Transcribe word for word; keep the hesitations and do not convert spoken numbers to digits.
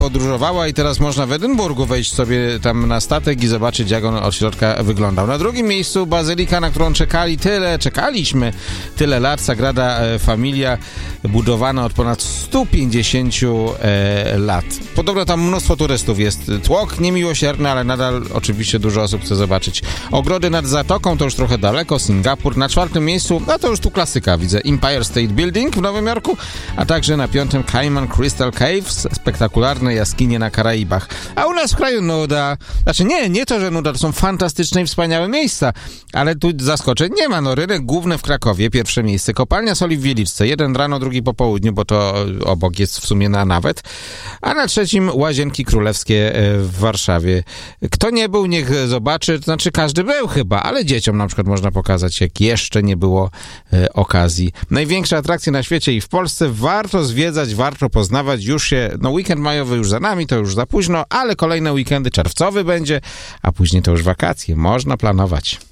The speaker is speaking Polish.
podróżowała i teraz można w Edynburgu wejść sobie tam na statek i zobaczyć, jak on od środka wyglądał. Na drugim miejscu bazylika, na którą czekali tyle, czekaliśmy tyle lat, Sagrada Familia, budowana od ponad stu pięćdziesięciu e, lat. Podobno tam mnóstwo turystów jest. Tłok niemiłosierny, ale nadal oczywiście dużo osób chce zobaczyć. Ogrody nad Zatoką to już trochę daleko, Singapur. Na czwartym miejscu, no to już tu klasyka, widzę, Empire State Building w Nowym Jorku, a także na piątym Cayman Crystal Caves, spektakularne jaskinie na Karaibach. A u nas w kraju nuda. Znaczy nie, nie to, że nuda, to są fantastyczne i wspaniałe miejsca, ale tu zaskoczeń nie ma. No, rynek główny w Krakowie, pierwsze miejsce, kopalnia soli w Wieliczce, jeden rano, drugi po południu, bo to obok jest w sumie na nawet, a na trzecim Łazienki Królewskie w Warszawie. Kto nie był, niech zobaczy, to znaczy każdy był chyba, ale dzieciom na przykład można pokazać, jak jeszcze nie było e, okazji. Największe atrakcje na świecie i w Polsce, warto zwiedzać, warto poznawać, już się, no weekend majowy już za nami, to już za późno, ale kolejne weekendy, czerwcowy będzie, a później to już wakacje, można planować.